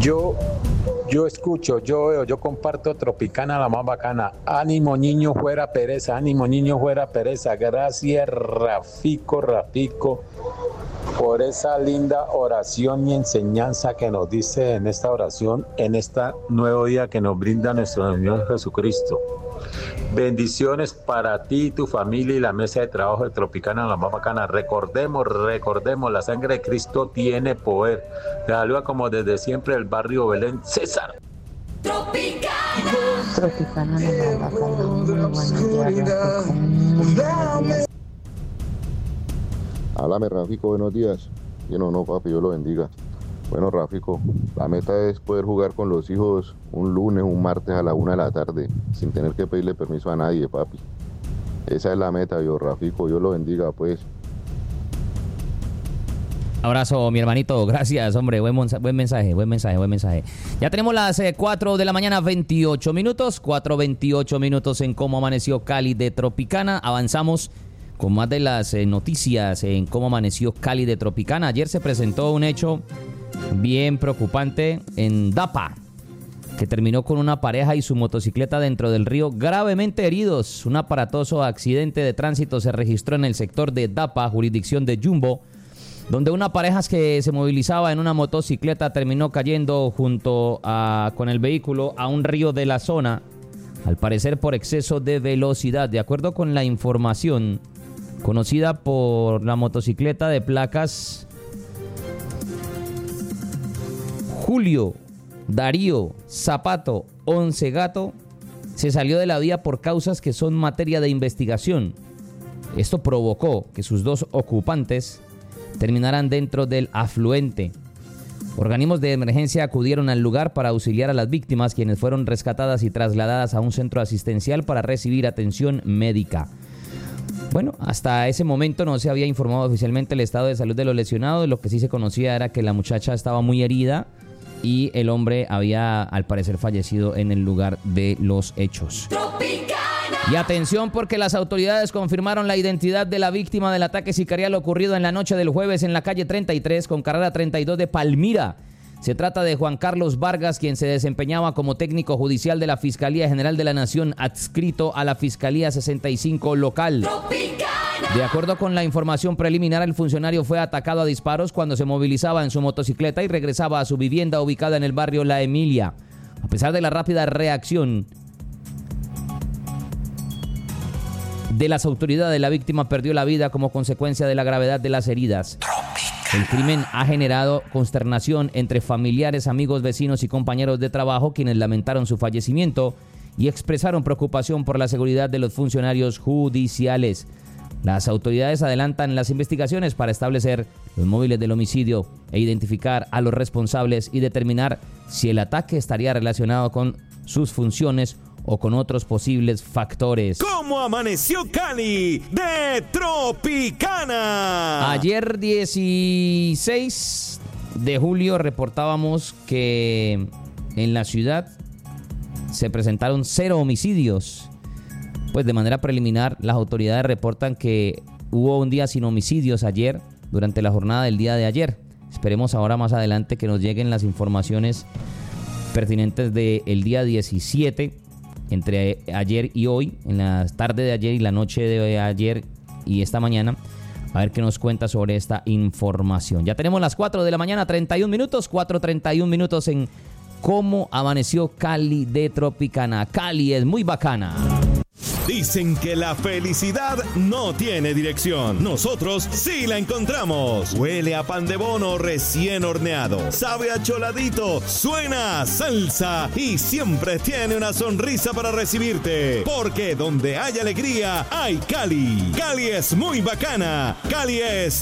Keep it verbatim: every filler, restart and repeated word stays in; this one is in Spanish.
Yo, yo escucho, yo veo, yo comparto Tropicana, la más bacana. Ánimo niño, fuera pereza, ánimo niño, fuera pereza. Gracias Rafico, Rafico, por esa linda oración y enseñanza que nos dice en esta oración, en este nuevo día que nos brinda nuestro Señor Jesucristo. Bendiciones para ti, tu familia y la mesa de trabajo de Tropicana, la más bacana. Recordemos, recordemos, la sangre de Cristo tiene poder. Te saluda como desde siempre el barrio Belén, César. Tropicana. Tropicana, la más bacana. Muy buenos días. Háblame, Rafico, buenos días. Yo no, no, papi, Dios lo bendiga. Bueno, Rafico, la meta es poder jugar con los hijos un lunes, un martes a la una de la tarde, sin tener que pedirle permiso a nadie, papi. Esa es la meta, yo, Rafico, Dios lo bendiga, pues. Abrazo, mi hermanito, gracias, hombre, buen, buen mensaje, buen mensaje, buen mensaje. Ya tenemos las eh, cuatro de la mañana, veintiocho minutos, cuatro veintiocho minutos en Cómo Amaneció Cali de Tropicana. Avanzamos con más de las eh, noticias en Cómo Amaneció Cali de Tropicana. Ayer se presentó un hecho bien preocupante en Dapa, que terminó con una pareja y su motocicleta dentro del río gravemente heridos. Un aparatoso accidente de tránsito se registró en el sector de Dapa, jurisdicción de Jumbo, donde una pareja que se movilizaba en una motocicleta terminó cayendo junto a, con el vehículo a un río de la zona, al parecer por exceso de velocidad. De acuerdo con la información conocida por la motocicleta de placas Julio Darío Zapato Once Gato, se salió de la vía por causas que son materia de investigación. Esto provocó que sus dos ocupantes terminaran dentro del afluente. Organismos de emergencia acudieron al lugar para auxiliar a las víctimas, quienes fueron rescatadas y trasladadas a un centro asistencial para recibir atención médica. Bueno, hasta ese momento no se había informado oficialmente el estado de salud de los lesionados. Lo que sí se conocía era que la muchacha estaba muy herida y el hombre había, al parecer, fallecido en el lugar de los hechos. Tropicana. Y atención, porque las autoridades confirmaron la identidad de la víctima del ataque sicarial ocurrido en la noche del jueves en la calle treinta y tres con carrera treinta y dos de Palmira. Se trata de Juan Carlos Vargas, quien se desempeñaba como técnico judicial de la Fiscalía General de la Nación, adscrito a la Fiscalía sesenta y cinco local. Tropicana. De acuerdo con la información preliminar, el funcionario fue atacado a disparos cuando se movilizaba en su motocicleta y regresaba a su vivienda ubicada en el barrio La Emilia. A pesar de la rápida reacción de las autoridades, la víctima perdió la vida como consecuencia de la gravedad de las heridas. El crimen ha generado consternación entre familiares, amigos, vecinos y compañeros de trabajo, quienes lamentaron su fallecimiento y expresaron preocupación por la seguridad de los funcionarios judiciales. Las autoridades adelantan las investigaciones para establecer los móviles del homicidio e identificar a los responsables y determinar si el ataque estaría relacionado con sus funciones o con otros posibles factores. ¿Cómo amaneció Cali de Tropicana? Ayer dieciséis de julio reportábamos que en la ciudad se presentaron cero homicidios. Pues de manera preliminar las autoridades reportan que hubo un día sin homicidios ayer, durante la jornada del día de ayer. Esperemos ahora más adelante que nos lleguen las informaciones pertinentes del día diecisiete, entre ayer y hoy, en la tarde de ayer y la noche de ayer y esta mañana, a ver qué nos cuenta sobre esta información. Ya tenemos las cuatro de la mañana, treinta y un minutos, cuatro treinta y un minutos en Cómo Amaneció Cali de Tropicana. Cali es muy bacana. Dicen que la felicidad no tiene dirección. Nosotros sí la encontramos. Huele a pan de bono recién horneado. Sabe a choladito. Suena a salsa. Y siempre tiene una sonrisa para recibirte. Porque donde hay alegría, hay Cali. Cali es muy bacana. Cali es